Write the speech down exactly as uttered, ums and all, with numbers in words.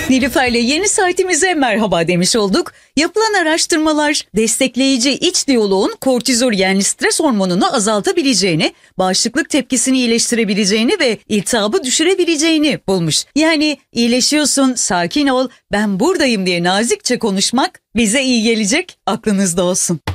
Nilüfer'le yeni saatimize merhaba demiş olduk. Yapılan araştırmalar destekleyici iç diyaloğun kortizol yani stres hormonunu azaltabileceğini, bağışıklık tepkisini iyileştirebileceğini ve iltihabı düşürebileceğini bulmuş. Yani iyileşiyorsun, sakin ol, ben buradayım diye nazikçe konuşmak bize iyi gelecek, aklınızda olsun.